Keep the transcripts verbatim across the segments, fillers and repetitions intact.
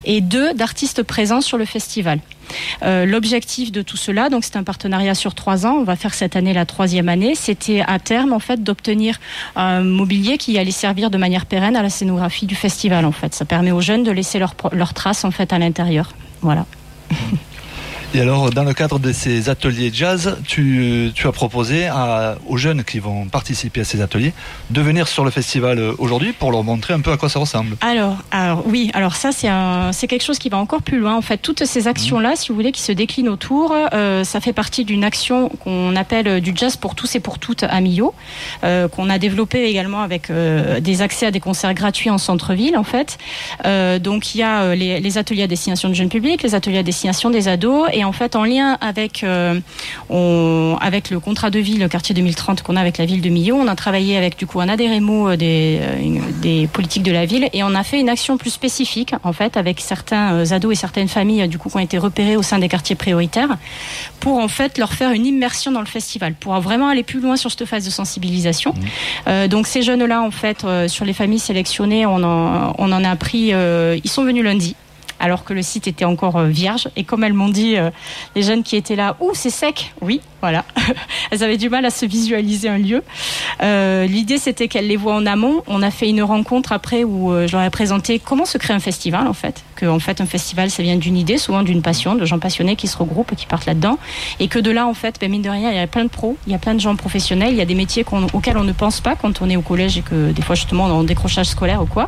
et deux d'artistes présents sur le festival. Euh, l'objectif de tout cela, donc c'est un partenariat sur trois ans, on va faire cette année la troisième année, c'était à terme en fait d'obtenir un mobilier qui allait servir de manière pérenne à la scénographie du festival en fait. Ça permet aux jeunes de laisser leurs leur traces en fait à l'intérieur. Voilà. Et alors, dans le cadre de ces ateliers jazz, tu, tu as proposé à, aux jeunes qui vont participer à ces ateliers de venir sur le festival aujourd'hui pour leur montrer un peu à quoi ça ressemble. Alors, alors oui, alors ça c'est un, c'est quelque chose qui va encore plus loin. En fait, toutes ces actions-là, mmh. si vous voulez, qui se déclinent autour, euh, ça fait partie d'une action qu'on appelle du jazz pour tous et pour toutes à Millau, euh, qu'on a développé également avec euh, des accès à des concerts gratuits en centre-ville, en fait. Euh, donc il y a les, les ateliers à destination du jeune public, les ateliers à destination des ados. Et en fait, en lien avec, euh, on, avec le contrat de ville, le quartier deux mille trente qu'on a avec la ville de Millau, on a travaillé avec du coup un adhérémo des, des politiques de la ville et on a fait une action plus spécifique en fait avec certains ados et certaines familles du coup qui ont été repérés au sein des quartiers prioritaires pour en fait leur faire une immersion dans le festival, pour vraiment aller plus loin sur cette phase de sensibilisation. Mmh. Euh, donc ces jeunes-là en fait, euh, sur les familles sélectionnées, on en, on en a pris, euh, ils sont venus lundi. Alors que le site était encore vierge. Et comme elles m'ont dit, euh, les jeunes qui étaient là, « Ouh, c'est sec !» Oui, voilà. Elles avaient du mal à se visualiser un lieu. Euh, l'idée, c'était qu'elles les voient en amont. On a fait une rencontre après où euh, je leur ai présenté comment se crée un festival, en fait. Que, en fait, un festival, ça vient d'une idée, souvent d'une passion, de gens passionnés qui se regroupent et qui partent là-dedans. Et que de là, en fait, ben, mine de rien, il y a plein de pros, il y a plein de gens professionnels, il y a des métiers qu'on, auxquels on ne pense pas quand on est au collège et que des fois, justement, on est en décrochage scolaire ou quoi.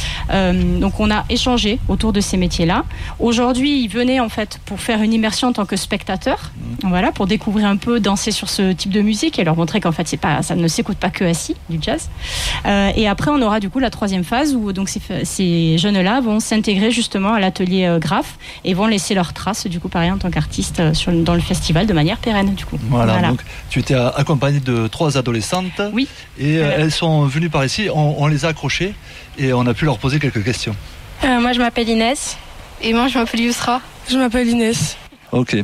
Euh, donc, on a échangé autour de ces métiers là. Aujourd'hui, ils venaient en fait pour faire une immersion en tant que spectateurs, mmh. voilà, pour découvrir un peu, danser sur ce type de musique et leur montrer qu'en fait, c'est pas, ça ne s'écoute pas que assis du jazz. Euh, et après, on aura du coup la troisième phase où donc ces, ces jeunes-là vont s'intégrer justement à l'atelier euh, graphe et vont laisser leurs traces du coup, pareil en tant qu'artistes euh, sur, dans le festival de manière pérenne du coup. Voilà. voilà. Donc tu étais accompagnée de trois adolescentes. Oui. Et euh, elles sont venues par ici. On, on les a accrochées et on a pu leur poser quelques questions. Euh, moi, je m'appelle Inès. Et moi, je m'appelle Yousra. Je m'appelle Inès. Ok.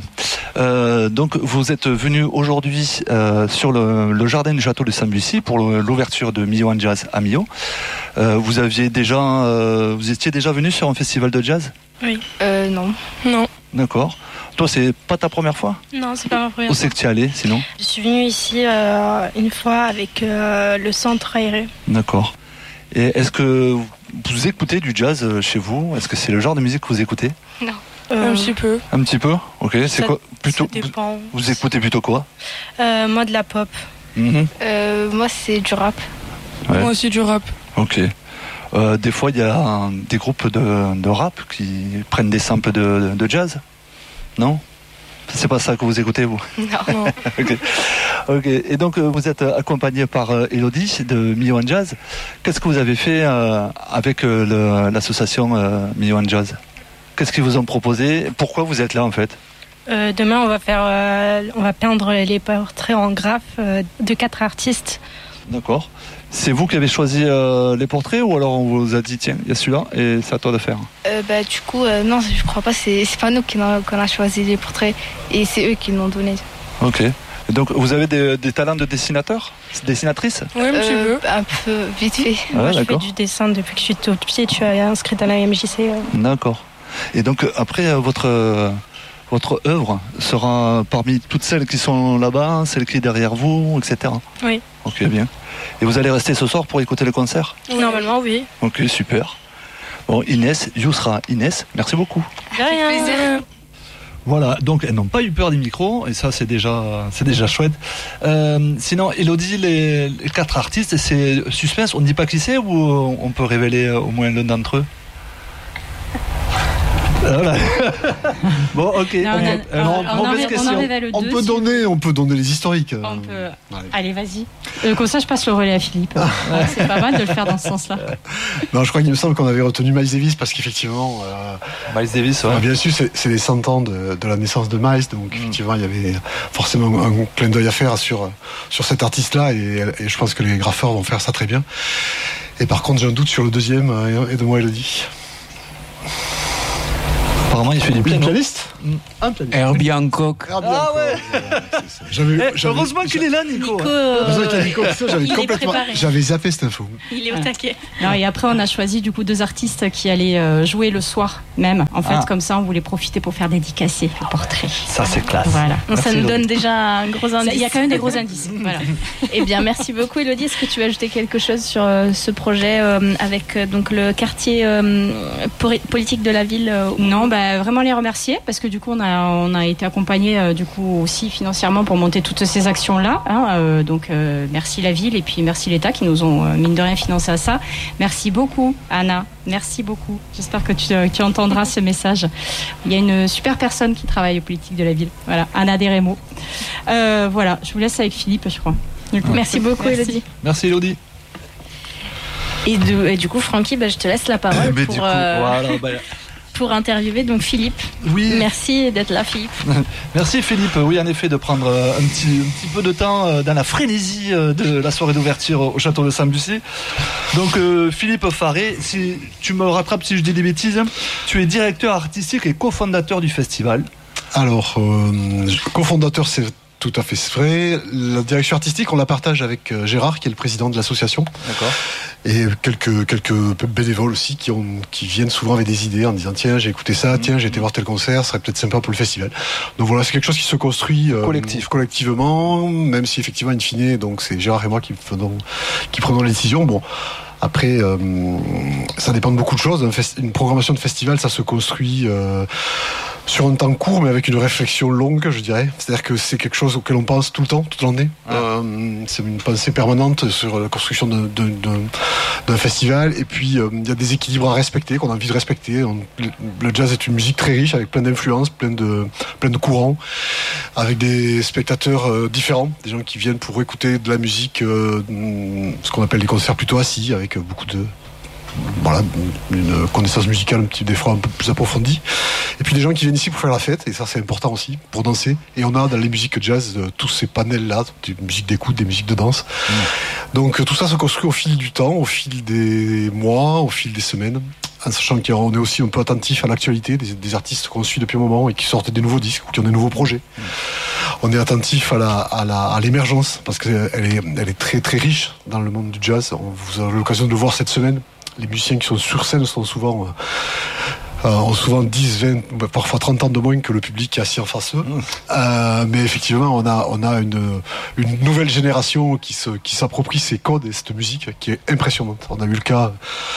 Euh, donc, vous êtes venus aujourd'hui euh, sur le, le jardin du château de Saint-Bussy pour le, l'ouverture de Millau Jazz à Millau. Euh, vous aviez déjà, euh, vous étiez déjà venu sur un festival de jazz ? Oui. Euh, non. Non. D'accord. Toi, c'est pas ta première fois ? Non, c'est pas ma première fois. Où fois. c'est que tu es allé, sinon ? Je suis venue ici euh, une fois avec euh, le centre aéré. D'accord. Et est-ce que vous écoutez du jazz chez vous ? Est-ce que c'est le genre de musique que vous écoutez ? Non. Euh, un petit peu. Un petit peu ? Ok. C'est ça, quoi plutôt, ça dépend. Vous, vous écoutez plutôt quoi ? euh, Moi, de la pop. Mmh. Euh, moi, c'est du rap. Ouais. Moi aussi, du rap. Ok. Euh, des fois, il y a un, des groupes de, de rap qui prennent des samples de, de jazz ? Non ? C'est pas ça que vous écoutez, vous ? Non. Ok. Ok. Et donc, vous êtes accompagné par Elodie de Millau Jazz. Qu'est-ce que vous avez fait euh, avec euh, le, l'association euh, Millau Jazz ? Qu'est-ce qu'ils vous ont proposé ? Pourquoi vous êtes là, en fait ? euh, Demain, on va faire, euh, on va peindre les portraits en graphe euh, de quatre artistes. D'accord. C'est vous qui avez choisi euh, les portraits ou alors on vous a dit tiens, il y a celui-là et c'est à toi de faire ? euh, bah, Du coup, euh, non, je crois pas. C'est, c'est pas nous qui a, qu'on a choisi les portraits et c'est eux qui l'ont donné. Ok. Et donc vous avez des, des talents de dessinateur ? Dessinatrice ? Oui, un petit euh, peu. Un peu, vite fait. Ah, Moi, je d'accord. fais du dessin depuis que je suis toute petite. Je suis inscrite à la M J C. Euh. D'accord. Et donc après, votre, euh, votre œuvre sera parmi toutes celles qui sont là-bas, celles qui est derrière vous, et cetera. Oui. Ok, bien. Et vous allez rester ce soir pour écouter le concert ? Normalement, oui. Ok, super. Bon, Inès, Yousra, Inès, merci beaucoup. De rien. Plaisir. Voilà, donc elles n'ont pas eu peur des micros, et ça c'est déjà, c'est déjà chouette. Euh, sinon, Elodie, les, les quatre artistes, c'est suspense, on ne dit pas qui c'est ou on peut révéler au moins l'un d'entre eux ? Voilà. Bon, ok. Non, on, a, euh, on, non, on, en, mauvaise on question. en révèle On deux. peut si donner, on peut donner les historiques. on peut... Allez. Allez, vas-y. Euh, comme ça, je passe le relais à Philippe. Ouais, c'est pas mal de le faire dans ce sens-là. Non, je crois qu'il me semble qu'on avait retenu Miles Davis parce qu'effectivement, euh, Miles Davis, ouais. euh, bien sûr, c'est, c'est les cent ans de, de la naissance de Miles, donc mm. effectivement, il y avait forcément un, un clin d'œil à faire sur, sur cet artiste-là, et, et je pense que les graffeurs vont faire ça très bien. Et par contre, j'ai un doute sur le deuxième, euh, aide-moi, Elodie. Apparemment, il fait du piano. Pianiste ? Un pianiste. Herbie Hancock. Herbie Ah Hancock, ouais. voilà, c'est ça. J'avais, Eh, j'avais- heureusement qu'il est là, Nico. Nico, hein. euh, Heureusement qu'il y a Nico, ça, j'avais il est complètement, préparé. j'avais zappé cette info. Il est au Ouais. taquet. Non, et après, on a choisi du coup deux artistes qui allaient euh, jouer le soir même. En fait, Ah. comme ça, on voulait profiter pour faire dédicacer le portrait. Ça, c'est classe. Voilà. Donc, ça Merci, nous Elodie. donne déjà un gros Ça, indice. Il y a quand même des gros indices. Voilà. Eh bien, merci beaucoup, Elodie. Est-ce que tu veux ajouter quelque chose sur euh, ce projet euh, avec euh, donc le quartier euh, pori- politique de la ville euh, Non, bah, vraiment les remercier parce que du coup, on a, on a été accompagnés euh, du coup aussi financièrement pour monter toutes ces actions-là. Hein, euh, donc, euh, merci la ville et puis merci l'État qui nous ont, euh, mine de rien, financé à ça. Merci beaucoup, Anna. Merci beaucoup. J'espère que tu, euh, tu entendras ce message. Il y a une super personne qui travaille aux politiques de la ville. Voilà, Anna Desrémaux. Euh, voilà, je vous laisse avec Philippe, je crois. Du coup. Merci beaucoup, Merci. Elodie. Merci, Elodie. Et, de- et du coup, Francky, bah, je te laisse la parole Mais pour, du coup, euh, voilà, bah, pour interviewer donc Philippe. oui. Merci d'être là, Philippe. Merci Philippe, oui en effet de prendre euh, un petit, un petit peu de temps euh, dans la frénésie euh, de la soirée d'ouverture au château de Saint-Bussy. Donc euh, Philippe Faré, si tu me rattrapes si je dis des bêtises, tu es directeur artistique et cofondateur du festival. Alors, euh, cofondateur, c'est tout à fait vrai. La direction artistique, on la partage avec euh, Gérard, qui est le président de l'association, D'accord. et quelques quelques bénévoles aussi qui ont qui viennent souvent avec des idées en disant tiens j'ai écouté ça, tiens j'ai été voir tel concert, ça serait peut-être sympa pour le festival. Donc voilà, c'est quelque chose qui se construit euh, Collectif. collectivement, même si effectivement in fine, donc c'est Gérard et moi qui prenons qui prenons les décisions. Bon. Après, euh, ça dépend de beaucoup de choses. Un fest- une programmation de festival, ça se construit euh, sur un temps court, mais avec une réflexion longue, je dirais. C'est-à-dire que c'est quelque chose auquel on pense tout le temps, toute l'année. Ah. Euh, c'est une pensée permanente sur la construction de- de- de- d'un festival. Et puis, euh, il y a des équilibres à respecter, qu'on a envie de respecter. On- le, le jazz est une musique très riche, avec plein d'influences, plein de, plein de courants, avec des spectateurs euh, différents, des gens qui viennent pour écouter de la musique, euh, ce qu'on appelle des concerts plutôt assis, avec beaucoup de voilà, une connaissance musicale un petit, des fois un peu plus approfondie. Et puis des gens qui viennent ici pour faire la fête, et ça c'est important aussi, pour danser. Et on a dans les musiques jazz euh, tous ces panels-là, des musiques d'écoute, des musiques de danse. Mmh. Donc euh, tout ça se construit au fil du temps, au fil des mois, au fil des semaines, en sachant qu'on est aussi un peu attentif à l'actualité, des, des artistes qu'on suit depuis un moment et qui sortent des nouveaux disques ou qui ont des nouveaux projets. Mmh. On est attentif à, la, à, la, à l'émergence, parce qu'elle est, elle est très très riche dans le monde du jazz. On, vous avez l'occasion de le voir cette semaine. Les musiciens qui sont sur scène sont souvent, euh, ont souvent dix, vingt, parfois trente ans de moins que le public qui est assis en face d'eux. Mmh. Euh, mais effectivement, on a, on a une, une nouvelle génération qui, se, qui s'approprie ces codes et cette musique qui est impressionnante. On a eu le cas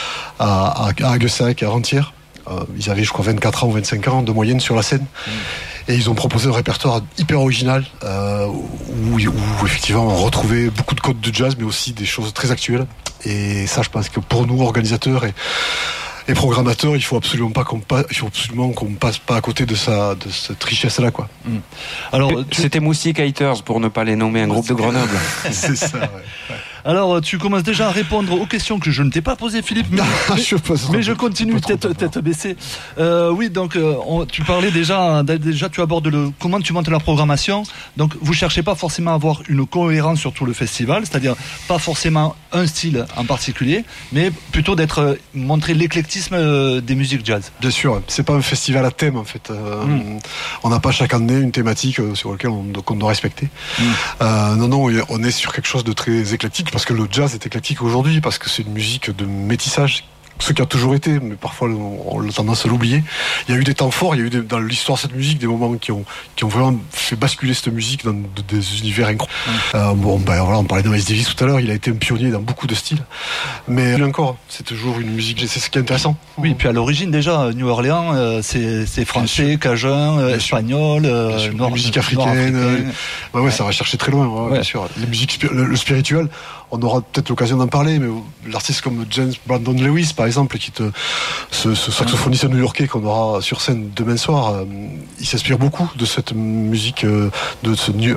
à, à, à Aguessac avant-hier. Euh, ils avaient, je crois, vingt-quatre ans ou vingt-cinq ans de moyenne sur la scène. Mmh. Et ils ont proposé un répertoire hyper original euh, où, où effectivement on retrouvait beaucoup de codes de jazz, mais aussi des choses très actuelles. Et ça, je pense que pour nous, organisateurs et, et programmateurs, il faut absolument pas qu'on passe, il faut absolument qu'on passe pas à côté de sa, de cette richesse-là, quoi. Mmh. Alors, tu... c'était Moustique Haters, pour ne pas les nommer, un groupe de Grenoble. C'est ça, ouais. Alors, tu commences déjà à répondre aux questions que je ne t'ai pas posées, Philippe. Mais, mais, je, mais je continue, tête, tête baissée. Euh, oui, donc, euh, on, tu parlais déjà, déjà, tu abordes le, comment tu montes la programmation. Donc, vous cherchez pas forcément à avoir une cohérence sur tout le festival, c'est-à-dire pas forcément un style en particulier, mais plutôt d'être, euh, montrer l'éclectisme euh, des musiques jazz. Bien sûr, c'est pas un festival à thème, en fait. Euh, mm. On n'a pas chaque année une thématique euh, sur laquelle on, qu'on doit respecter. Mm. Euh, non, non, on est sur quelque chose de très éclectique, parce que le jazz est éclectique aujourd'hui, parce que c'est une musique de métissage, ce qui a toujours été, mais parfois on a tendance à l'oublier. Il y a eu des temps forts, il y a eu des, dans l'histoire de cette musique des moments qui ont, qui ont vraiment fait basculer cette musique dans de, des univers incroyables. Mmh. Euh, bon, ben voilà, on parlait de Miles Davis tout à l'heure, il a été un pionnier dans beaucoup de styles, mais encore, c'est toujours une musique, c'est ce qui est intéressant. Oui, et puis à l'origine déjà, New Orleans, euh, c'est, c'est français, cajun, euh, espagnol, euh, nord, musique africaine. Euh, ouais, ouais, ça va chercher très loin, ouais, ouais. Bien sûr. Les musiques, le, le spirituel. On aura peut-être l'occasion d'en parler, mais l'artiste comme James Brandon Lewis, par exemple, qui te, ce, ce saxophoniste new-yorkais qu'on aura sur scène demain soir, euh, il s'inspire beaucoup de cette musique, euh, de, ce, de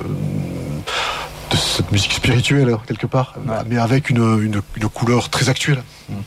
cette musique spirituelle quelque part, ouais. mais avec une, une, une couleur très actuelle.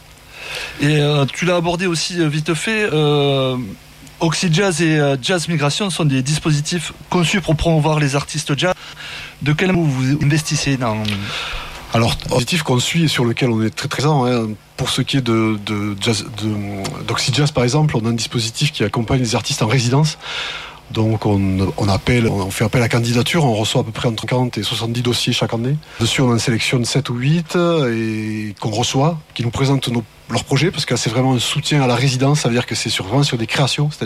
Et euh, tu l'as abordé aussi vite fait. Euh... Oxyjazz et euh, Jazz Migration sont des dispositifs conçus pour promouvoir les artistes jazz. De quel moment vous investissez dans... Alors, un dispositif qu'on suit et sur lequel on est très présent, hein, pour ce qui est de, de jazz, de, d'Oxyjazz par exemple, on a un dispositif qui accompagne les artistes en résidence. Donc on, on appelle, on fait appel à candidature, on reçoit à peu près entre quarante et soixante-dix dossiers chaque année. Dessus on en sélectionne sept ou huit et qu'on reçoit, qui nous présentent nos, leurs projets, parce que là c'est vraiment un soutien à la résidence, ça veut dire que c'est sur, vraiment sur des créations.